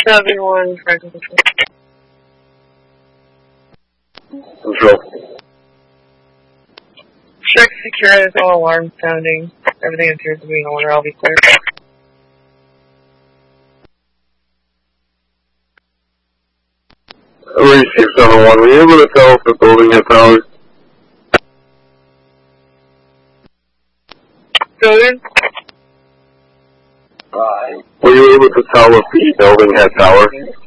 7-1, Franklin Control. Control. Check secure, there's no alarm sounding. Everything appears to be in order, I'll be clear. Receive 7-1, were you able to tell if the building had power? Building? Were you able to tell if the building had power?